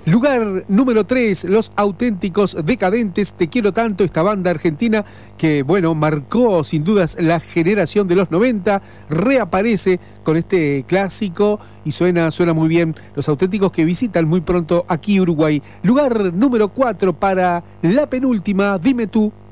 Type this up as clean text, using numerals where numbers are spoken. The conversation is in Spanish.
Lugar número 3, Los Auténticos Decadentes, Te quiero tanto, esta banda argentina que, bueno, marcó sin dudas la generación de los 90, reaparece con este clásico y suena muy bien. Los Auténticos que visitan muy pronto aquí Uruguay. Lugar número 4 para la penúltima, Dime tú.